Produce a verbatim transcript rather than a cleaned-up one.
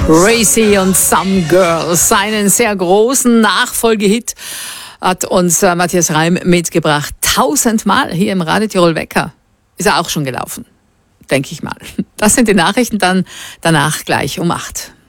Racy und Some Girls, seinen sehr großen Nachfolgehit hat uns äh, Matthias Reim mitgebracht. Tausendmal hier im Radio Tirol Wecker. Ist er auch schon gelaufen, denke ich mal. Das sind die Nachrichten dann danach gleich um acht.